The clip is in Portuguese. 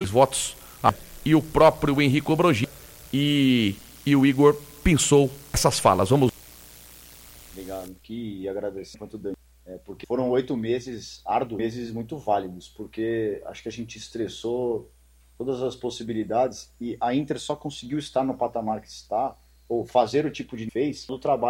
votos. E o próprio Henrique Obrogin e o Igor pensou essas falas. Vamos. Obrigado, que agradecer quanto Dani. Porque foram 8 meses árduos, meses muito válidos, porque acho que a gente estressou todas as possibilidades e a Inter só conseguiu estar no patamar que está, ou fazer o tipo de fez, no trabalho